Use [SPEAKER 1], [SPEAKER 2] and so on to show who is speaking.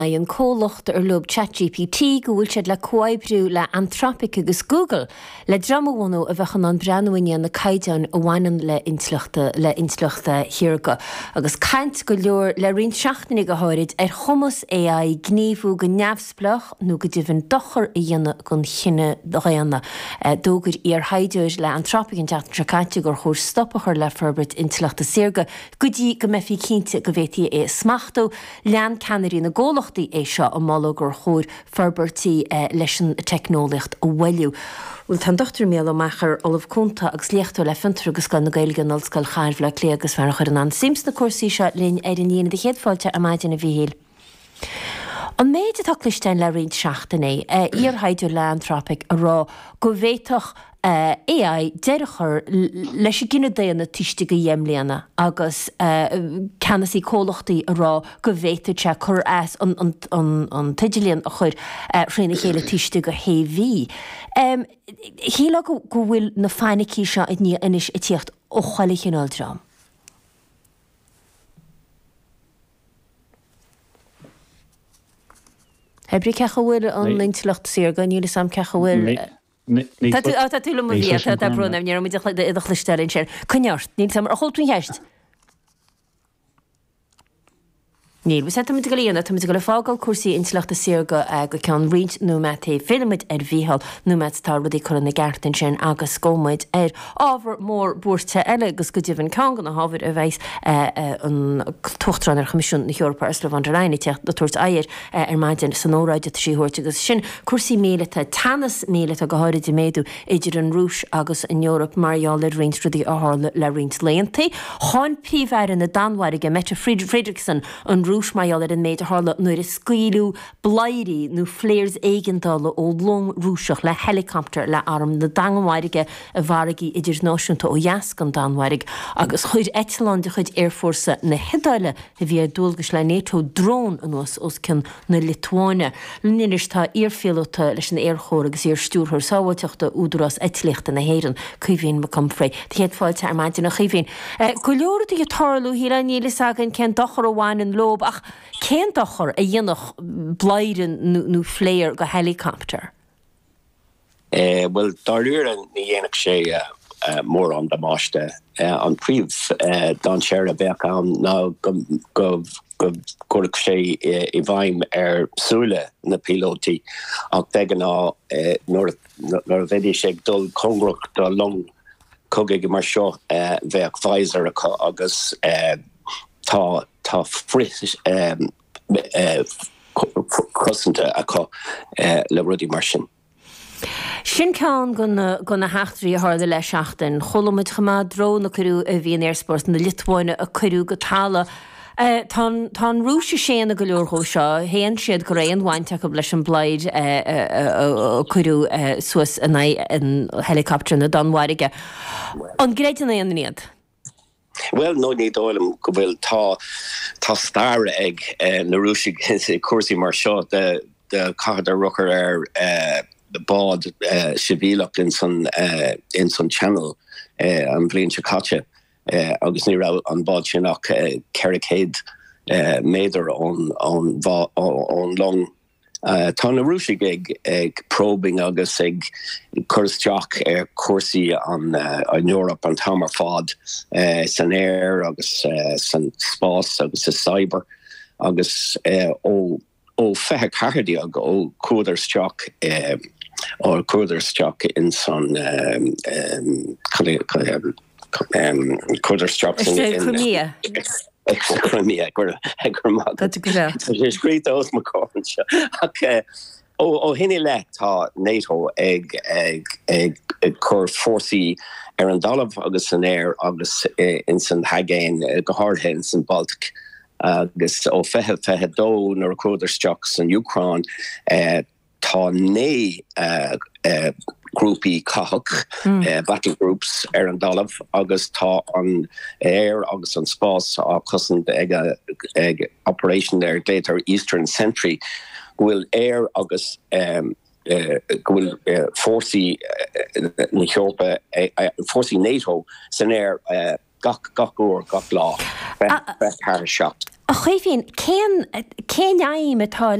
[SPEAKER 1] An cólacht lob ChatGPT go bhfuil siad le cuaibrú le Anthropic agus Google le dramahhaú a bheitchan an breanúine na caiideán a bhhainean le insleachta hiirga. Agus caint go leor le rion seachtainnig go háirid chumas AI gníomhú go neamhsplach nó go dtíobhann dochar a dhéanana gon chinne dhéanana. Dógur ar haideúir le Anthropic an teachtra cainte gur chóir stoppachar le forbert insleachta sirga go dtí go mefií cínte go bhétí é smachtú lean canarí na ggólacht é seo a mála gur chóir forbertí leis an technólacht a bhfuilú. Bhfuil tan dochtar mé ó mechar olah cúnta agus léchtú le fintar agus gan na gailge nolscail chairh le lé agus fear chuir an sims na cuasaí seo lín ar an dhéana de chéadfáilte a maidin a bhíhéil. An méid a taclistein le rion seachtainna ar haidiú le Anthropic a rá go bhhéitoch AI deirechar leis gine déanana tuiste go dhéimléana agus canasí cólachtaí a rá go bhhéite te chur as an teidirlíonn a chuir réna chéile tuiste go héhí. Híla go bhfuil na fáinnicí seo i ní inis i tíocht ó chaile chinál drám. Hebrí cecha bhfuil an lintilecht sír gan níla sam cecha bhfuil Tá túla mu bhí a brúna níar mí chluisteirn sér. Coneart, níl sam ar chultún heist. Níl, bhí senta go líana, tá go le fágáil cuasaí insleachta sirga go ceann riint nó metí filmid ar bhíhall nó met tá rudí chun na gceartain sin agus scómaid ar ábhar mór búirte eile agus go dtíobhann ceangan na hábhar a bheits an tuchtran ar Comisiún na Eorpa ar Slán der Leine teach do tuairt air ar maidin san óráide síúirt agus sin cuasaí mélata tanas mélata go háirid i méadú idir an rúis agus in Eorpa marall le riint rudí áthla le riint léontaí. Cháin príomhhar in na Danmhairige Mette Fredrickson an rúis maiall ar an méid a hála nuair is scaoilú blairí nó fléirs éigendála ó long rúiseach le helicopter le arm na Danmhairige a bharagaí idirnáisiúnta ó Jascan Danmhairig agus chuid Etalán de chuid Air Force na Hidáile a bhí dúlgus le NATO drón an os cin na Litváine. Linis tá airfialta leis an airchóir agus ar stúrthir sáhateachta údarás etliachta na héireann chuhíonn Macomfrey. Chéadfáilte ar maidin na chuhíonn. Go leor í tarlú híra níla sagan cén dochar ó bháin an lob ach cén dochar a dhéanach blairin nó fléir go helicopter?
[SPEAKER 2] Well, darúir an dhéanach sé mór an damáiste an príomh don séir a bheith an ná go chuirc sé I bhaim ar súile na pilótaí ach degan ná nuair a bheidir sé dul congrach do long cogaigh mar seo bheith Pfizer agus tá fris cosanta acu le rudí mar sin.
[SPEAKER 1] Sin ceann gona heachtarí a háda le seachtain, cholamid chumá drón a curú a bhíon airsport na Litváine a curú go tála. Tá rúise séanna go leorthó seo, héan siad go réon bhainteach go leis an blaid curú suas in helicopter na Danmhairige. An gréideanna an níiad?
[SPEAKER 2] Well, no need oilm go bhfuil tá star ag na rúisig cuasaí mar seo de caitheadar ruchar ar the bod civilach in some channel an bblion se caite agus ní rah an bod sin ach cericéid méidir on long tá na rúisig ag probing agus ag chusteach ar cuasaí an Europe an tamar fad san air agus san spás agus sa cyber agus ó fethe cardi ag ó cuadarsteach or cuadarsteach in son cuadarsteach
[SPEAKER 1] in
[SPEAKER 2] Crimea, great those McCorn. Okay. Oh, hinny le tá NATO ag cur forsaí ar an dalamh agus an air agus in san hagéin go hardthe in san Baltic agus ó fethe dó nar cuadarsteach san Ucrán tá né grúpi cahach battle groups ar an dalamh agus tá an air agus an spás á cosint ag operation there later Eastern Sentry will air agus will forsaí na Eorpa forsaí NATO san air gach lá. Beth haar shot.
[SPEAKER 1] A chuifhín cén aim atá